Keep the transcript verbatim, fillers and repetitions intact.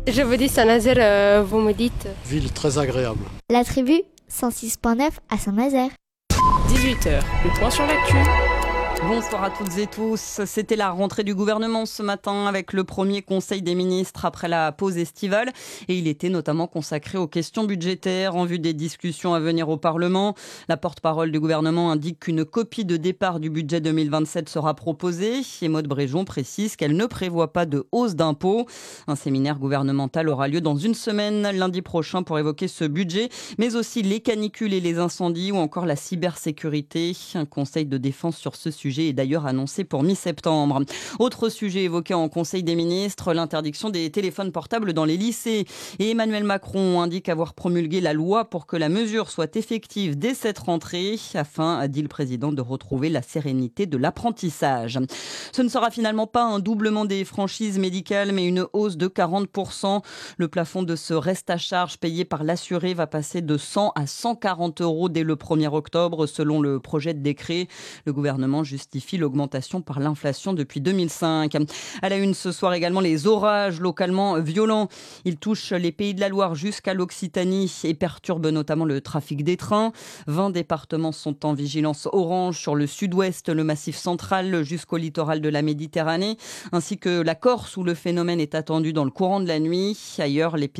Je vous dis Saint-Nazaire, euh, vous me dites. Ville très agréable. La tribu, cent six point neuf à Saint-Nazaire. dix-huit heures, le point sur l'actu. Bonsoir à toutes et tous. C'était la rentrée du gouvernement ce matin avec le premier conseil des ministres après la pause estivale et il était notamment consacré aux questions budgétaires en vue des discussions à venir au Parlement. La porte-parole du gouvernement indique qu'une copie de départ du budget deux mille vingt-sept sera proposée et Maud Bréjon précise qu'elle ne prévoit pas de hausse d'impôts. Un séminaire gouvernemental aura lieu dans une semaine, lundi prochain, pour évoquer ce budget, mais aussi les canicules et les incendies ou encore la cybersécurité. Un conseil de défense sur ce sujet est d'ailleurs annoncé pour mi-septembre. Autre sujet évoqué en Conseil des ministres, l'interdiction des téléphones portables dans les lycées. Et Emmanuel Macron indique avoir promulgué la loi pour que la mesure soit effective dès cette rentrée, afin, a dit le président, de retrouver la sérénité de l'apprentissage. Ce ne sera finalement pas un doublement des franchises médicales, mais une hausse de quarante pour cent. Le plafond de ce reste à charge payé par l'assuré va passer de cent à cent quarante euros dès le premier octobre, selon le projet de décret. Le gouvernement justifie l'augmentation par l'inflation depuis deux mille cinq. À la une ce soir également, les orages localement violents. Ils touchent les Pays de la Loire jusqu'à l'Occitanie et perturbent notamment le trafic des trains. vingt départements sont en vigilance orange sur le sud-ouest, le massif central jusqu'au littoral de la Méditerranée, ainsi que la Corse où le phénomène est attendu dans le courant de la nuit. Ailleurs, les